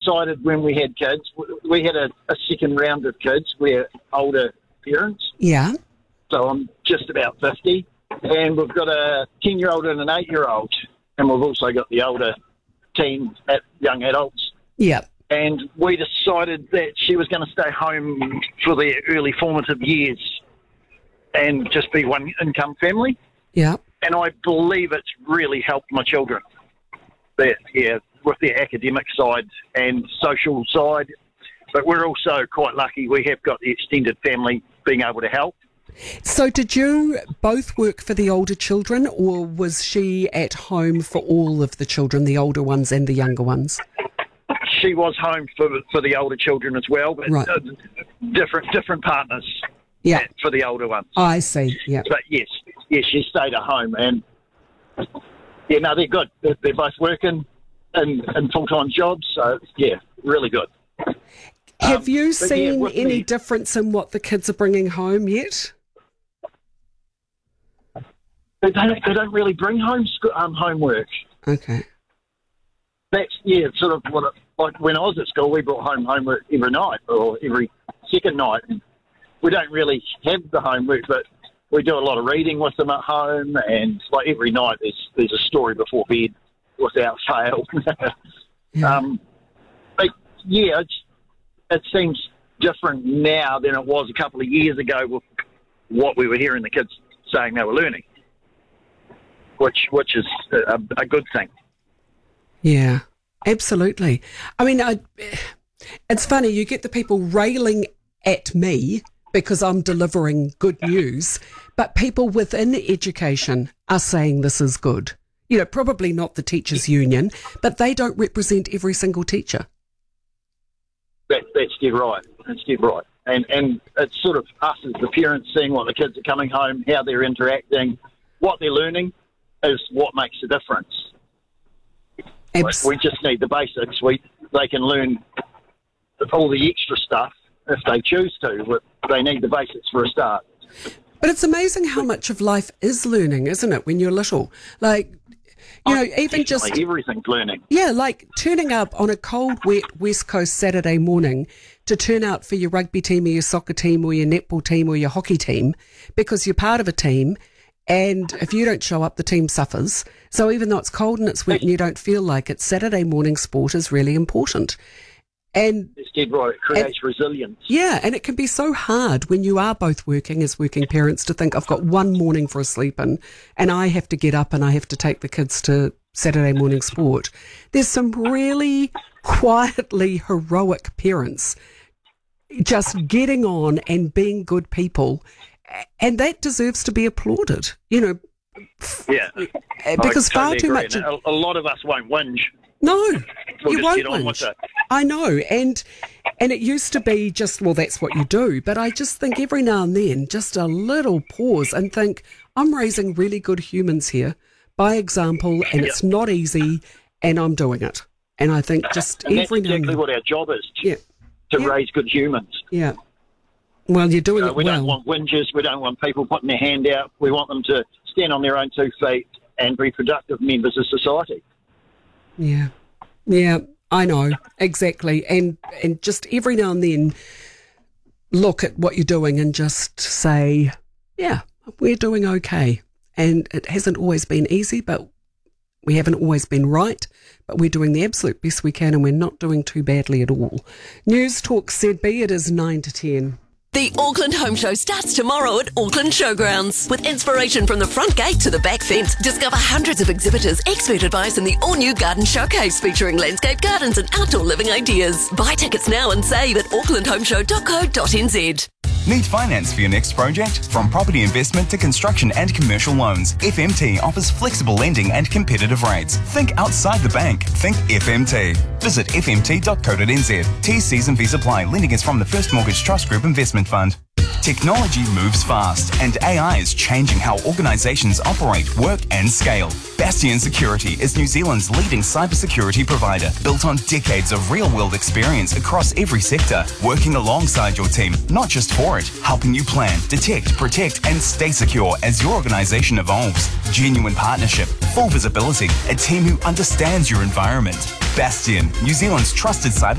decided when we had kids, we had a second round of kids. We're older parents. Yeah. So I'm just about 50. And we've got a 10-year-old and an 8-year-old. And we've also got the older teen, young adults. Yeah. And we decided that she was going to stay home for the early formative years and just be one income family. Yeah. And I believe it's really helped my children. With their academic side and social side. But we're also quite lucky we have got the extended family being able to help. So did you both work for the older children, or was she at home for all of the children, the older ones and the younger ones? She was home for the older children as well, but right. different partners for the older ones. I see, yeah. But yes, she stayed at home, and they're good. They're both working in full-time jobs, so really good. Have you seen any difference in what the kids are bringing home yet? They don't really bring home homework. Okay. That's sort of what like when I was at school, we brought home homework every night or every second night. We don't really have the homework, but we do a lot of reading with them at home, and like every night there's a story before bed without fail. It seems different now than it was a couple of years ago with what we were hearing the kids saying they were learning, which is a good thing. Yeah, absolutely. I mean, it's funny, you get the people railing at me because I'm delivering good news, but people within education are saying this is good. You know, probably not the teachers' union, but they don't represent every single teacher. That's dead right. That's dead right. And it's sort of us as the parents seeing what the kids are coming home, how they're interacting, what they're learning is what makes the difference. We just need the basics. They can learn all the extra stuff if they choose to. They need the basics for a start. But it's amazing how much of life is learning, isn't it, when you're little? Like, even just everything's learning. Yeah, like turning up on a cold, wet West Coast Saturday morning to turn out for your rugby team or your soccer team or your netball team or your hockey team because you're part of a team, and if you don't show up, the team suffers. So even though it's cold and it's wet and you don't feel like it, Saturday morning sport is really important. And it's dead right. It creates resilience. Yeah, and it can be so hard when you are both working as working parents to think, I've got one morning for a sleep in and I have to get up and I have to take the kids to Saturday morning sport. There's some really quietly heroic parents just getting on and being good people, and that deserves to be applauded, Yeah. Because far too much... A lot of us won't whinge. No, we'll you won't get on with it. I know, and it used to be just, well, that's what you do, but I just think every now and then, just a little pause and think, I'm raising really good humans here by example, and it's not easy, and I'm doing it. And I think just and every that's exactly what our job is, to raise good humans. Yeah. Well, you're doing it we well. don't want whinges, we don't want people putting their hand out, we want them to stand on their own 2 feet and be productive members of society. Yeah, I know, exactly. And just every now and then look at what you're doing and just say, yeah, we're doing okay. And it hasn't always been easy, but we haven't always been right, but we're doing the absolute best we can and we're not doing too badly at all. News Talk ZB, it is 9 to 10. The Auckland Home Show starts tomorrow at Auckland Showgrounds. With inspiration from the front gate to the back fence, discover hundreds of exhibitors, expert advice and the all-new garden showcase featuring landscape gardens and outdoor living ideas. Buy tickets now and save at aucklandhomeshow.co.nz. Need finance for your next project? From property investment to construction and commercial loans, FMT offers flexible lending and competitive rates. Think outside the bank. Think FMT. Visit fmt.co.nz. T's and V's apply. Lending is from the First Mortgage Trust Group Investment Fund. Technology moves fast and AI is changing how organisations operate, work and scale. Bastion Security is New Zealand's leading cybersecurity provider, built on decades of real-world experience across every sector, working alongside your team, not just for it, helping you plan, detect, protect and stay secure as your organisation evolves. Genuine partnership, full visibility, a team who understands your environment. Bastion, New Zealand's trusted cyber